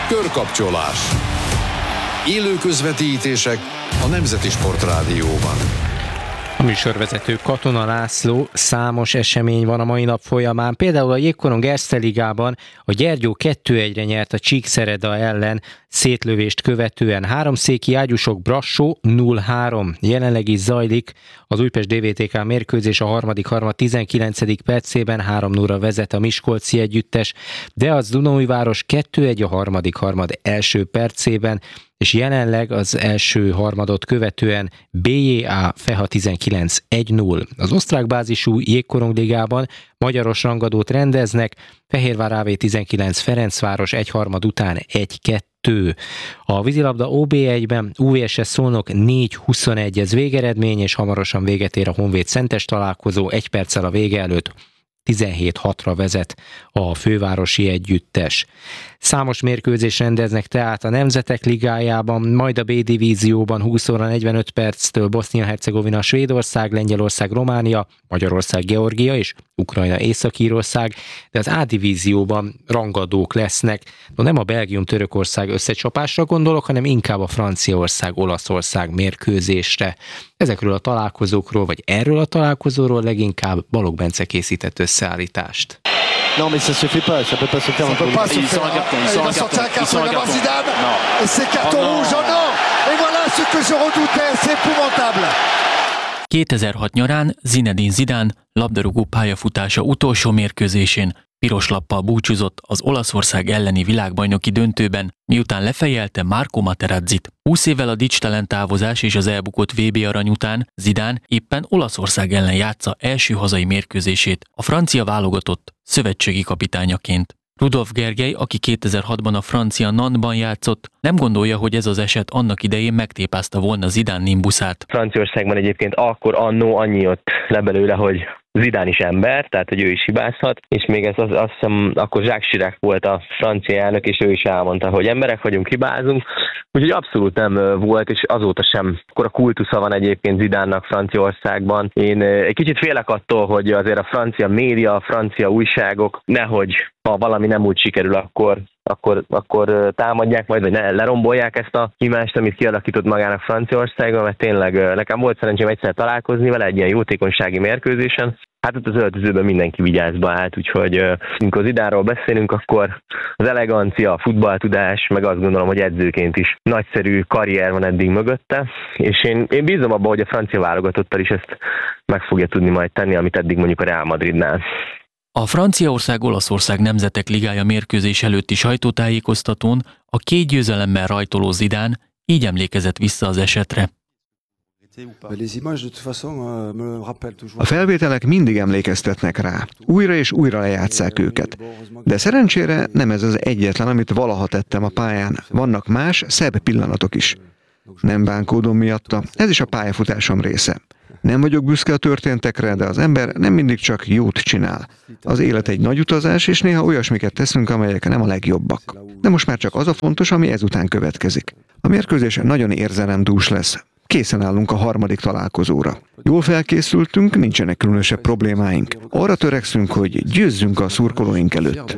Körkapcsolás. Élő közvetítések a Nemzeti Sportrádióban. A műsorvezető Katona László. Számos esemény van a mai nap folyamán. Például a Jégkorong Erste Ligában a Gyergyó 2-1-re nyert a Csíkszereda ellen, szétlövést követően. Háromszéki Ágyúsok Brassó 0-3. Jelenleg is zajlik az Újpest DVTK mérkőzés, a harmadik harmad 19. percében 3-0-ra vezet a miskolci együttes, de az Dunaújváros 2-1 a harmadik harmad első percében, és jelenleg az első harmadot követően BJA Feha 19 1-0. Az osztrák bázisú Jégkorongligában magyaros rangadót rendeznek, Fehérvár AV 19 Ferencváros egyharmad után 1-2. A vízilabda OB1-ben UVSS Szolnok 4-21, ez végeredmény, és hamarosan véget ér a Honvéd Szentes találkozó, egy perccel a vége előtt 17-6-ra vezet a fővárosi együttes. Számos mérkőzés rendeznek tehát a Nemzetek Ligájában, majd a B-divízióban 20 óra 45 perctől Bosznia-Hercegovina, Svédország, Lengyelország, Románia, Magyarország, Georgia és Ukrajna, Észak-Írország, de az A-divízióban rangadók lesznek. No, nem a Belgium-Törökország összecsapásra gondolok, hanem inkább a Franciaország-Olaszország mérkőzésre. Ezekről a találkozókról, vagy erről a találkozóról leginkább Balogh Bence készített összeállítást. Non mais ça se fait pas, ça peut pas se faire. Ça peut pas se faire. Il va sortir un carton, il va voir Zidane. Et c'est carton rouge, oh non. Et voilà ce que je redoutais, c'est épouvantable. 2006 nyarán Zinedine Zidane labdarúgó pályafutása utolsó mérkőzésén piros lappal búcsúzott az Olaszország elleni világbajnoki döntőben, miután lefejelte Marco Materazzit. 20 évvel a dicstelen távozás és az elbukott VB arany után Zidane éppen Olaszország ellen játsza első hazai mérkőzését a francia válogatott szövetségi kapitányaként. Rudolf Gergely, aki 2006-ban a francia Nantban játszott, nem gondolja, hogy ez az eset annak idején megtépázta volna Zidane nimbuszát. Franciaországban egyébként akkor annó annyi jött le belőle, hogy Zidane is ember, tehát hogy ő is hibázhat, és még ez azt hiszem, akkor Jacques Chirac volt a francia elnök, és ő is elmondta, hogy emberek vagyunk, hibázunk, úgyhogy abszolút nem volt, és azóta sem. Akkor a kultusza van egyébként Zidane-nak Franciaországban. Én egy kicsit félek attól, hogy azért a francia média, a francia újságok nehogy, ha valami nem úgy sikerül, akkor támadják majd, vagy lerombolják ezt a imást, amit kialakított magának Franciaországban, mert tényleg nekem volt szerencsém egyszer találkozni vele egy ilyen jótékonysági mérkőzésen. Hát ott az öltözőben mindenki vigyázba állt, úgyhogy amikor Zidáról beszélünk, akkor az elegancia, a futballtudás, meg azt gondolom, hogy edzőként is nagyszerű karrier van eddig mögötte, és én bízom abban, hogy a francia válogatottal is ezt meg fogja tudni majd tenni, amit eddig mondjuk a Real Madridnál. A Franciaország-Olaszország Nemzetek Ligája mérkőzés előtti sajtótájékoztatón a 2 győzelemmel rajtoló Zidane így emlékezett vissza az esetre. A felvételek mindig emlékeztetnek rá. Újra és újra lejátsszák őket. De szerencsére nem ez az egyetlen, amit valaha tettem a pályán. Vannak más, szebb pillanatok is. Nem bánkódom miatta, ez is a pályafutásom része. Nem vagyok büszke a történtekre, de az ember nem mindig csak jót csinál. Az élet egy nagy utazás, és néha olyasmiket teszünk, amelyek nem a legjobbak. De most már csak az a fontos, ami ezután következik. A mérkőzés nagyon érzelemdús lesz. Készen állunk a harmadik találkozóra. Jól felkészültünk, nincsenek különösebb problémáink. Arra törekszünk, hogy győzzünk a szurkolóink előtt.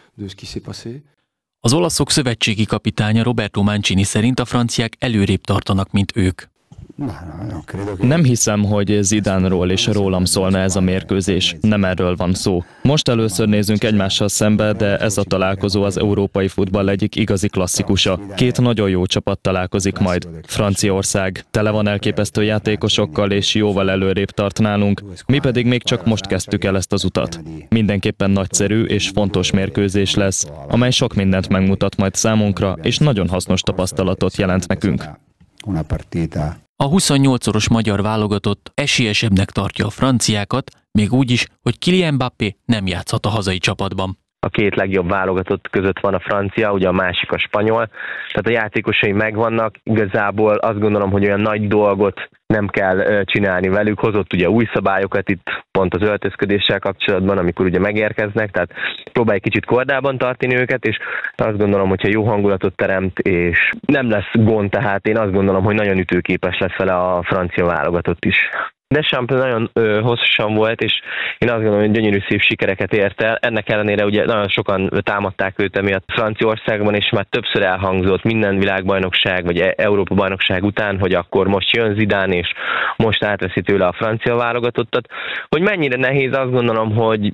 Az olaszok szövetségi kapitánya Roberto Mancini szerint a franciák előrébb tartanak, mint ők. Nem hiszem, hogy Zidane-ról és rólam szólna ez a mérkőzés. Nem erről van szó. Most először nézünk egymással szembe, de ez a találkozó az európai futball egyik igazi klasszikusa. 2 nagyon jó csapat találkozik majd. Franciaország tele van elképesztő játékosokkal és jóval előrébb tart nálunk, mi pedig még csak most kezdtük el ezt az utat. Mindenképpen nagyszerű és fontos mérkőzés lesz, amely sok mindent megmutat majd számunkra, és nagyon hasznos tapasztalatot jelent nekünk. A 28-szoros magyar válogatott esélyesebbnek tartja a franciákat, még úgy is, hogy Kylian Mbappé nem játszhat a hazai csapatban. A 2 legjobb válogatott között van a francia, ugye a másik a spanyol, tehát a játékosai megvannak, igazából azt gondolom, hogy olyan nagy dolgot nem kell csinálni velük, hozott ugye új szabályokat itt pont az öltözködéssel kapcsolatban, amikor ugye megérkeznek, tehát próbálj kicsit kordában tartani őket, és azt gondolom, hogyha jó hangulatot teremt, és nem lesz gond, tehát én azt gondolom, hogy nagyon ütőképes lesz vele a francia válogatott is. Deschamps nagyon hosszasan volt, és én azt gondolom, hogy gyönyörű szép sikereket ért el. Ennek ellenére ugye nagyon sokan támadták őt emiatt Franciaországban, és már többször elhangzott minden világbajnokság vagy Európa-bajnokság után, hogy akkor most jön Zidane, és most átveszi tőle a francia válogatottat. Hogy mennyire nehéz, azt gondolom, hogy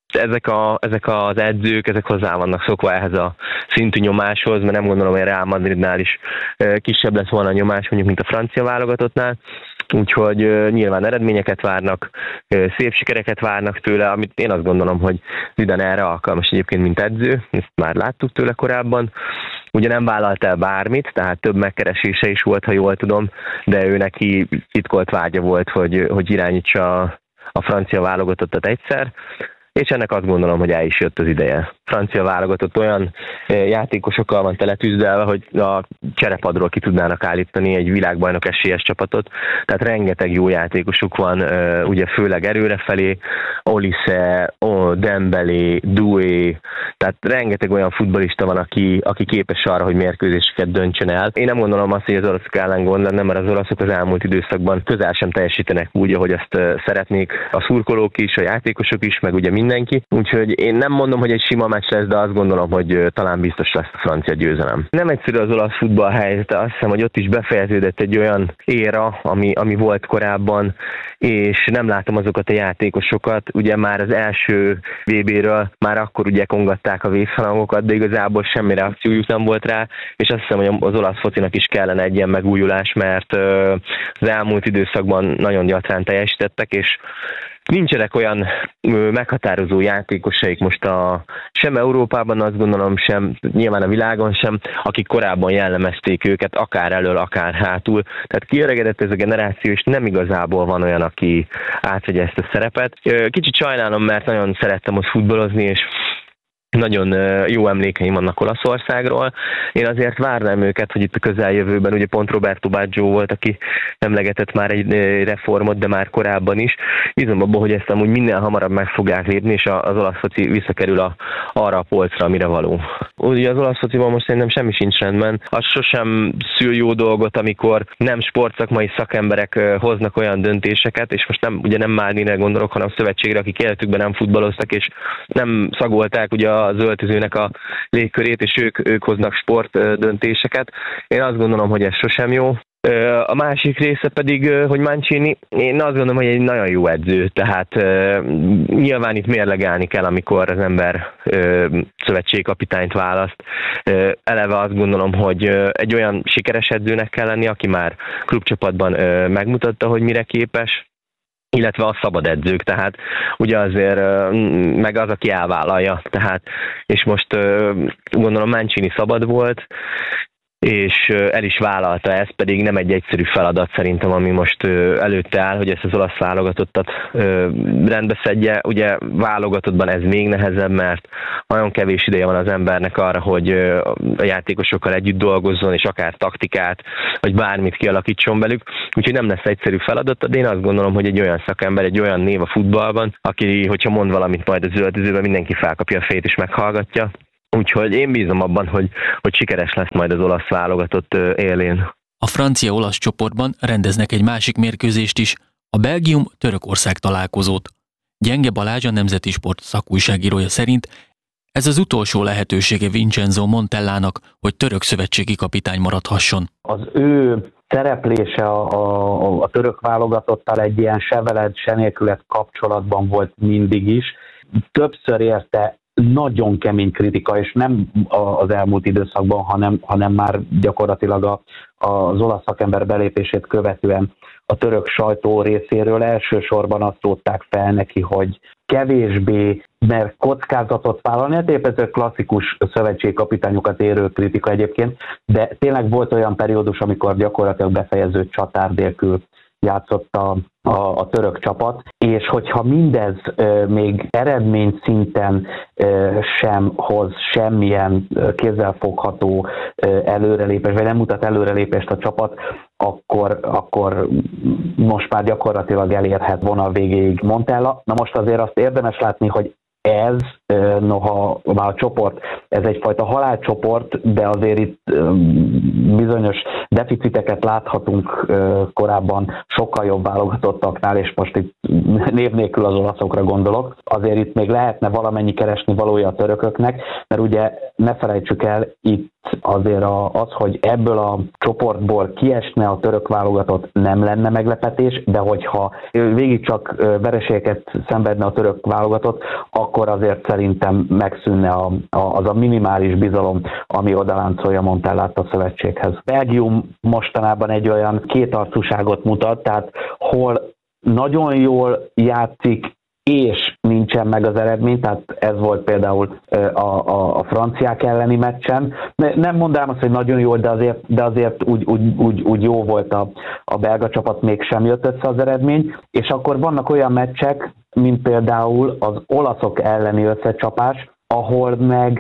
ezek az edzők, ezek hozzá vannak szokva ehhez a szintű nyomáshoz, mert nem gondolom, hogy a Real Madridnál is kisebb lesz volna a nyomás, mondjuk, mint a francia válogatottnál. Úgyhogy nyilván eredményeket várnak, szép sikereket várnak tőle, amit én azt gondolom, hogy Zidane erre alkalmas egyébként, mint edző, ezt már láttuk tőle korábban. Ugye nem vállalt el bármit, tehát több megkeresése is volt, ha jól tudom, de ő neki titkolt vágya volt, hogy irányítsa a francia válogatottat egyszer, és ennek azt gondolom, hogy el is jött az ideje. Francia válogatott olyan játékosokkal van teletűzdelve, hogy a cserepadról ki tudnának állítani egy világbajnok esélyes csapatot. Tehát rengeteg jó játékosuk van, ugye főleg erőrefelé, Olise, Dembélé, Doué, tehát rengeteg olyan futballista van, aki képes arra, hogy mérkőzéseket döntsön el. Én nem gondolom azt, hogy az olaszok ellen gond lenne, mert az olaszok az elmúlt időszakban közel sem teljesítenek úgy, ahogy azt szeretnék a szurkolók is, a játékosok is, meg ugye mindenki. Úgyhogy én nem mondom, hogy egy sima meccs lesz, de azt gondolom, hogy talán biztos lesz a francia győzelem. Nem egyszerű az olasz futball helyzete, azt hiszem, hogy ott is befejeződött egy olyan éra, ami volt korábban, és nem látom azokat a játékosokat. Ugye már az első VB-ről már akkor ugye kongatták a vészharangokat, de igazából semmi reakciójuk nem volt rá, és azt hiszem, hogy az olasz focinak is kellene egy ilyen megújulás, mert az elmúlt időszakban nagyon gyatrán teljesítettek, és nincsenek olyan meghatározó játékosaik most sem Európában, azt gondolom, sem nyilván a világon sem, akik korábban jellemezték őket, akár elől, akár hátul. Tehát kiöregedett ez a generáció, és nem igazából van olyan, aki átvegye ezt a szerepet. Kicsit sajnálom, mert nagyon szerettem ott futballozni, és nagyon jó emlékeim vannak Olaszországról. Én azért várnám őket, hogy itt a közeljövőben, ugye pont Roberto Baggio volt, aki emlegetett már egy reformot, de már korábban is. Bízom abban, hogy ezt amúgy minél hamarabb meg fogják lépni, és az olasz foci visszakerül arra a polcra, amire való. Ugye az olasz fociban most szerintem semmi sincs rendben. Az sosem szül jó dolgot, amikor nem sportszakmai szakemberek hoznak olyan döntéseket, és most nem Maldinire gondolok, hanem a szövetségre, akik életükben nem futballoztak, és nem szagolták ugye az öltözőnek a légkörét, és ők hoznak sport döntéseket. Én azt gondolom, hogy ez sosem jó. A másik része pedig, hogy Mancini, én azt gondolom, hogy egy nagyon jó edző, tehát nyilván itt mérlegelni kell, amikor az ember szövetségkapitányt választ. Eleve azt gondolom, hogy egy olyan sikeres edzőnek kell lenni, aki már klubcsapatban megmutatta, hogy mire képes, illetve a szabad edzők, tehát ugye azért meg az, aki elvállalja, tehát és most gondolom Mancini szabad volt, és el is vállalta, ez pedig nem egy egyszerű feladat szerintem, ami most előtte áll, hogy ezt az olasz válogatottat rendbe szedje. Ugye válogatottban ez még nehezebb, mert nagyon kevés ideje van az embernek arra, hogy a játékosokkal együtt dolgozzon, és akár taktikát, vagy bármit kialakítson velük. Úgyhogy nem lesz egyszerű feladat, de én azt gondolom, hogy egy olyan szakember, egy olyan név a futballban, aki, hogyha mond valamit majd az öltözőben, mindenki felkapja a fejét és meghallgatja. Úgyhogy én bízom abban, hogy sikeres lesz majd az olasz válogatott élén. A francia-olasz csoportban rendeznek egy másik mérkőzést is, a Belgium-Törökország találkozót. Gyenge Balázs, a Nemzeti Sport szakújságírója szerint ez az utolsó lehetősége Vincenzo Montellának, hogy török szövetségi kapitány maradhasson. Az ő szereplése a török válogatottal egy ilyen se veled, se nélkület kapcsolatban volt mindig is. Többször érte nagyon kemény kritika, és nem az elmúlt időszakban, hanem már gyakorlatilag az olasz szakember belépését követően a török sajtó részéről elsősorban azt rótták fel neki, hogy kevésbé mer kockázatot vállalni, hát épp ez a klasszikus szövetségkapitányokat érő kritika egyébként, de tényleg volt olyan periódus, amikor gyakorlatilag befejező csatár nélkül játszott a török csapat, és hogyha mindez még eredményszinten sem hoz semmilyen kézzelfogható előrelépést, vagy nem mutat előrelépést a csapat, akkor most már gyakorlatilag elérhet vonal végéig Montella. Na most azért azt érdemes látni, hogy ez, noha a csoport, ez egyfajta halálcsoport, de azért itt bizonyos deficiteket láthatunk korábban sokkal jobb válogatottaknál, és most itt név nélkül az olaszokra gondolok. Azért itt még lehetne valamennyi keresni valója a törököknek, mert ugye ne felejtsük el, itt azért az, hogy ebből a csoportból kiesne a török válogatott, nem lenne meglepetés, de hogyha végig csak vereségeket szenvedne a török válogatott, akkor azért szerintem megszűnne az a minimális bizalom, ami odaláncolja Montellát a szövetséghez. Belgium mostanában egy olyan kétarcúságot mutat, tehát hol nagyon jól játszik, és nincsen meg az eredmény, tehát ez volt például a franciák elleni meccsen. Nem mondanám azt, hogy nagyon jó, de azért úgy jó volt a belga csapat, mégsem jött össze az eredmény, és akkor vannak olyan meccsek, mint például az olaszok elleni összecsapás, ahol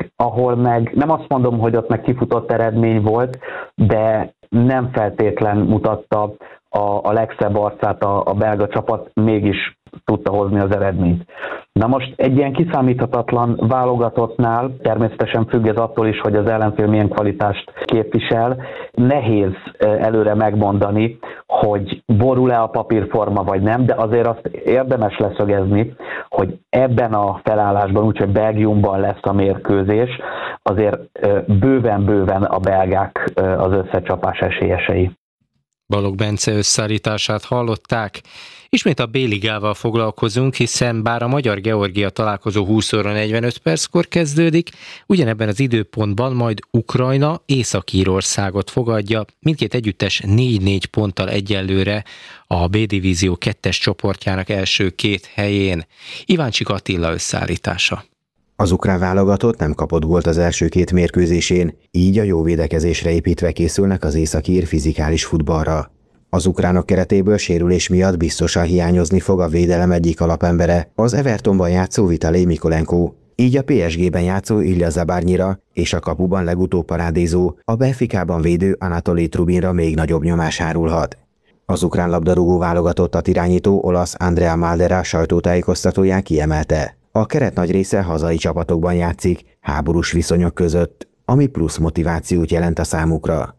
meg nem azt mondom, hogy ott meg kifutott eredmény volt, de nem feltétlen mutatta a legszebb arcát a belga csapat, mégis tudta hozni az eredményt. Na most egy ilyen kiszámíthatatlan válogatottnál, természetesen függ ez attól is, hogy az ellenfél milyen kvalitást képvisel, nehéz előre megmondani, hogy borul-e a papírforma vagy nem, de azért azt érdemes leszögezni, hogy ebben a felállásban, úgyhogy Belgiumban lesz a mérkőzés, azért bőven a belgák az összecsapás esélyesei. Balogh Bence összeállítását hallották. Ismét a B-ligával foglalkozunk, hiszen bár a Magyar-Georgia találkozó 20 óra 45 perckor kezdődik, ugyanebben az időpontban majd Ukrajna Észak-Írországot fogadja, mindkét együttes 4-4 ponttal egyenlőre a B-divízió 2-es csoportjának első két helyén. Iváncsik Attila összeállítása. Az ukrán válogatott nem kapott gólt az első két mérkőzésén, így a jó védekezésre építve készülnek az északír fizikális futballra. Az ukránok keretéből sérülés miatt biztosan hiányozni fog a védelem egyik alapembere, az Evertonban játszó Vitalij Mikolenko. Így a PSG-ben játszó Ilja Zabarnyira és a kapuban legutóbb parádézó, a Benficában védő Anatoli Trubinra még nagyobb nyomás hárulhat. Az ukrán labdarúgó válogatottat irányító olasz Andrea Maldera sajtótájékoztatóján kiemelte: a keret nagy része hazai csapatokban játszik, háborús viszonyok között, ami plusz motivációt jelent a számukra.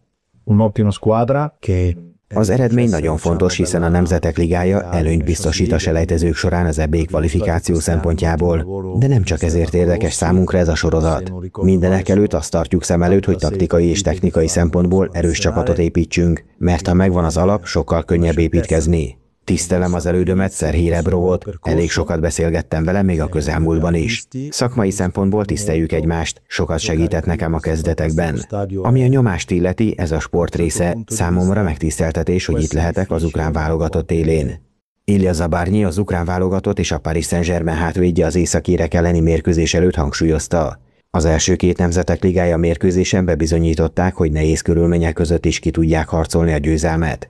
Az eredmény nagyon fontos, hiszen a Nemzetek Ligája előnyt biztosít a selejtezők során az EB kvalifikáció szempontjából, de nem csak ezért érdekes számunkra ez a sorozat. Mindenekelőtt azt tartjuk szem előtt, hogy taktikai és technikai szempontból erős csapatot építsünk, mert ha megvan az alap, sokkal könnyebb építkezni. Tisztelem az elődömet, Szerhij Rebrovot, elég sokat beszélgettem vele még a közelmúltban is. Szakmai szempontból tiszteljük egymást, sokat segített nekem a kezdetekben. Ami a nyomást illeti, ez a sport része, számomra megtiszteltetés, hogy itt lehetek az ukrán válogatott élén. Ilja Zabarnyi, az ukrán válogatott és a Paris Saint-Germain hátvédje az északírek elleni mérkőzés előtt hangsúlyozta: az első két Nemzetek Ligája mérkőzésen bebizonyították, hogy nehéz körülmények között is ki tudják harcolni a győzelmet.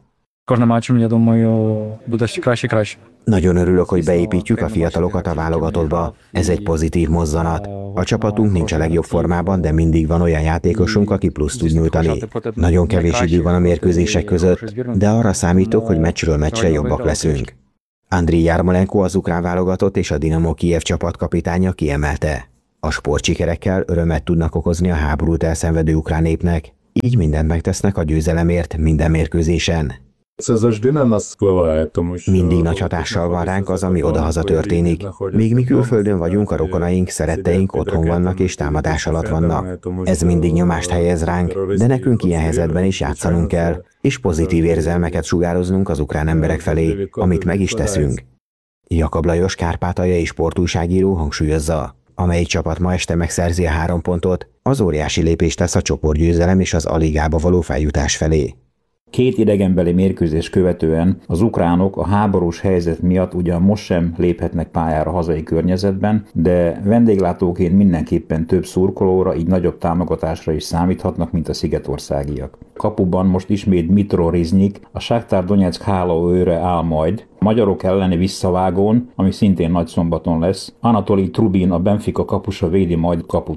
Nagyon örülök, hogy beépítjük a fiatalokat a válogatottba. Ez egy pozitív mozzanat. A csapatunk nincs a legjobb formában, de mindig van olyan játékosunk, aki plusz tud nyújtani. Nagyon kevés idő van a mérkőzések között, de arra számítok, hogy meccsről meccsre jobbak leszünk. Andriy Yarmolenko, az ukrán válogatott és a Dinamo Kijev csapatkapitánya kiemelte: a sportsikerekkel örömet tudnak okozni a háborút elszenvedő ukrán népnek, így mindent megtesznek a győzelemért minden mérkőzésen. Mindig nagy hatással van ránk az, ami odahaza történik. Míg mi külföldön vagyunk, a rokonaink, szeretteink otthon vannak és támadás alatt vannak. Ez mindig nyomást helyez ránk, de nekünk ilyen helyzetben is játszanunk kell, és pozitív érzelmeket sugároznunk az ukrán emberek felé, amit meg is teszünk. Jakab Lajos kárpátaljai sportújságíró hangsúlyozza: amelyik csapat ma este megszerzi a 3 pontot, az óriási lépést tesz a csoportgyőzelem és az A-ligába való feljutás felé. 2 idegenbeli mérkőzés követően az ukránok a háborús helyzet miatt ugyan most sem léphetnek pályára hazai környezetben, de vendéglátóként mindenképpen több szurkolóra, így nagyobb támogatásra is számíthatnak, mint a szigetországiak. Kapuban most ismét Dmitro Riznyik, a Saktar Donetsk hálóőre áll majd, a magyarok elleni visszavágón, ami szintén nagyszombaton lesz, Anatoli Trubin, a Benfica kapusa védi majd kaput.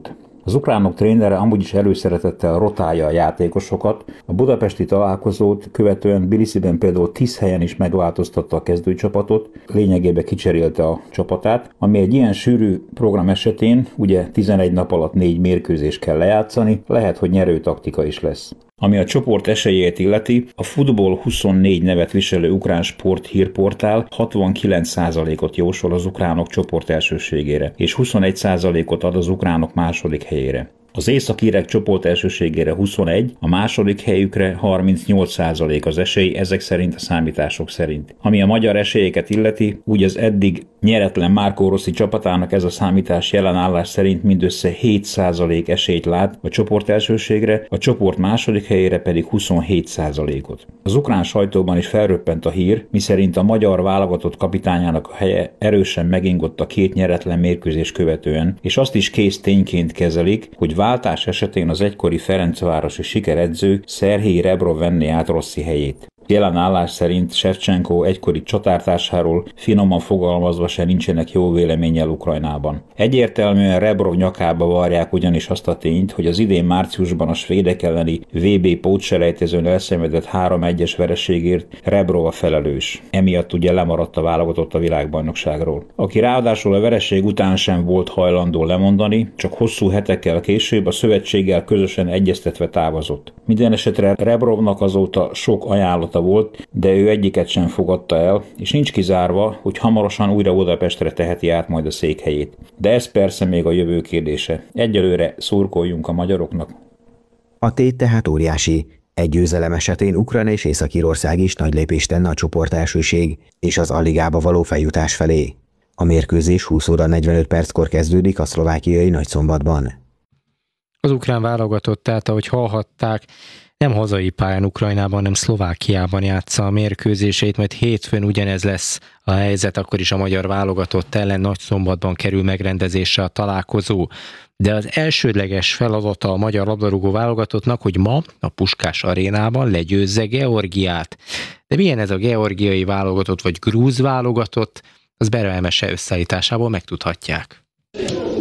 Az ukránok trénere amúgy is előszeretettel rotálja a játékosokat. A budapesti találkozót követően Tbilisiben például 10 helyen is megváltoztatta a kezdőcsapatot, lényegében kicserélte a csapatát, ami egy ilyen sűrű program esetén, ugye 11 nap alatt 4 mérkőzést kell lejátszani, lehet, hogy nyerő taktika is lesz. Ami a csoport esélyét illeti, a Futbol 24 nevet viselő ukrán sport hírportál 69%-ot jósol az ukránok csoport elsőségére, és 21%-ot ad az ukránok második helyére. Az északírek csoport elsőségére 21, a második helyükre 38% az esély, ezek szerint a számítások szerint. Ami a magyar esélyeket illeti, úgy az eddig nyeretlen Marco Rossi csapatának ez a számítás jelen állás szerint mindössze 7% esélyt lát a csoport elsőségre, a csoport második helyére pedig 27%-ot. Az ukrán sajtóban is felröppent a hír, miszerint a magyar válogatott kapitányának a helye erősen megingott a 2 nyeretlen mérkőzés követően, és azt is kész tényként kezelik, hogy váltás esetén az egykori ferencvárosi sikeredző Szerhij Rebrov venné át Rossi helyét. Jelen állás szerint Shevchenko egykori csatártársáról finoman fogalmazva se nincsenek jó véleménnyel Ukrajnában. Egyértelműen Rebrov nyakába varják ugyanis azt a tényt, hogy az idén márciusban a svédek elleni VB pótselejtezőn elszenvedett 3-1-es vereségért Rebrov a felelős. Emiatt ugye lemaradt a válogatott a világbajnokságról. Aki ráadásul a vereség után sem volt hajlandó lemondani, csak hosszú hetekkel később a szövetséggel közösen egyeztetve távozott. Minden esetre Rebrovnak azóta sok ajánlata volt, de ő egyiket sem fogadta el, és nincs kizárva, hogy hamarosan újra Budapestre teheti át majd a székhelyét. De ez persze még a jövő kérdése. Egyelőre szurkoljunk a magyaroknak. A tét tehát óriási. Egy győzelem esetén Ukrajna és Észak-Írország is nagy lépést tenne a csoport elsőség és az Alligába való feljutás felé. A mérkőzés 20 óra 45 perckor kezdődik a szlovákiai Nagyszombatban. Az ukrán válogatott, tehát ahogy hallhatták, nem hazai pályán Ukrajnában, hanem Szlovákiában játsza a mérkőzését, mert hétfőn ugyanez lesz a helyzet, akkor is a magyar válogatott ellen Nagyszombatban kerül megrendezésre a találkozó. De az elsődleges feladata a magyar labdarúgó válogatottnak, hogy ma a Puskás arénában legyőzze Georgiát. De milyen ez a georgiai válogatott vagy grúz válogatott, az Berelmese összeállításából megtudhatják.